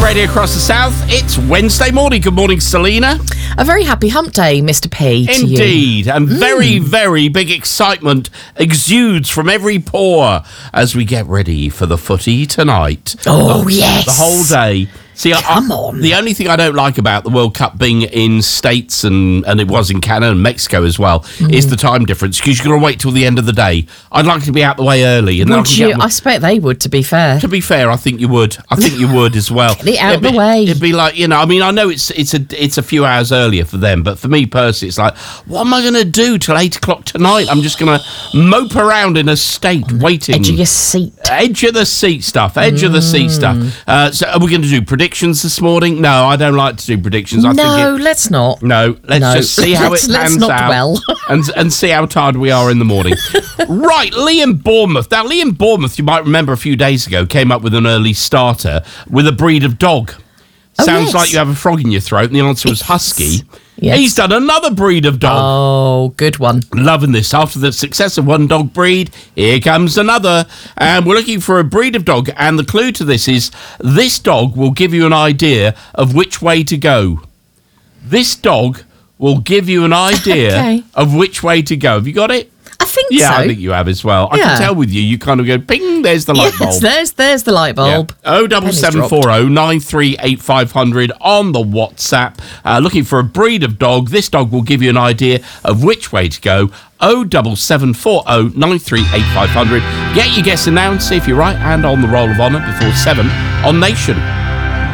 Radio across the south. It's Wednesday morning. Good morning, Selena. A very happy hump day, Mr. P, to you. Indeed. And very, very big excitement exudes from every pore as we get ready for the footy tonight. Oh, yes. The whole day. See, Come on. The only thing I don't like about the World Cup being in States and it was in Canada and Mexico as well is the time difference, because you've got to wait till the end of the day. I'd like to be out the way early. And Would you? I expect they would, to be fair. To be fair, I think you would. I think you would as well. Get it out the way. It'd be like, I mean, I know it's a few hours earlier for them, but for me personally, it's like, what am I going to do till 8 o'clock tonight? I'm just going to mope around in a state waiting. Edge of your seat. Edge of the seat stuff. Edge of the seat stuff. So are we going to do predictions this morning? No, I don't like to do predictions. Let's not. No, let's just see how it Let's pans not out dwell. and see how tired we are in the morning. Right, Liam Bournemouth. Now, Liam Bournemouth, you might remember a few days ago, came up with an early starter with a breed of dog. Sounds like you have a frog in your throat, and the answer was husky. Yes. He's done another breed of dog. Oh, good one. Loving this. After the success of one dog breed, here comes another. And we're looking for a breed of dog. And the clue to this is this dog will give you an idea of which way to go. This dog will give you an idea of which way to go. Have you got it? I think Yeah, so. I think you have as well. I can tell with you. You kind of go, ping, there's the light bulb. There's the light bulb. Yeah. 07740 938 500 on the WhatsApp. Looking for a breed of dog. This dog will give you an idea of which way to go. 07740 938 500. Get your guess announced, see if you're right, and on the roll of honour before 7 on Nation.